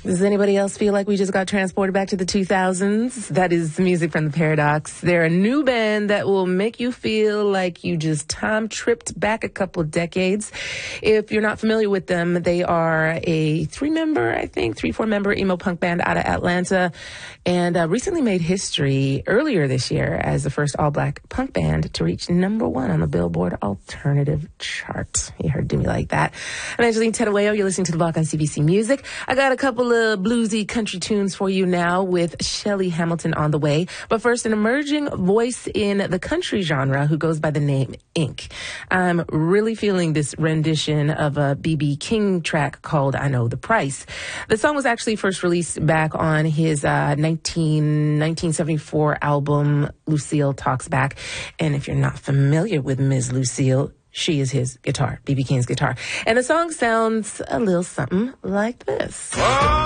Does anybody else feel like we just got transported back to the 2000s? That is music from The Paradox. They're a new band that will make you feel like you just time tripped back a couple of decades. If you're not familiar with them, they are a 4-member emo punk band out of Atlanta, and recently made history earlier this year as the first all-black punk band to reach #1 on the Billboard Alternative chart. You heard Do Me Like That. I'm Angeline Tedaweo. You're listening to The Block on CBC Music. I got a couple of bluesy country tunes for you now with Shelly Hamilton on the way. But first, an emerging voice in the country genre who goes by the name Ink. I'm really feeling this rendition of a B.B. King track called I Know the Price. The song was actually first released back on his 1974 album, Lucille Talks Back. And if you're not familiar with Ms. Lucille, she is his guitar, B.B. King's guitar. And the song sounds a little something like this.